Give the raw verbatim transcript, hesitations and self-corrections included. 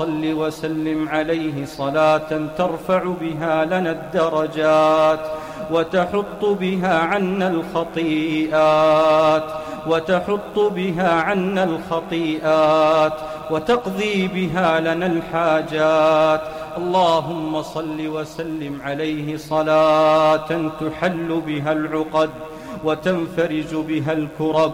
صل وسلم عليه صلاة ترفع بها لنا الدرجات وتحط بها عنا الخطيئات وتحط بها عنا الخطيئات وتقضي بها لنا الحاجات. اللهم صل وسلم عليه صلاة تحل بها العقد وتنفرج بها الكرب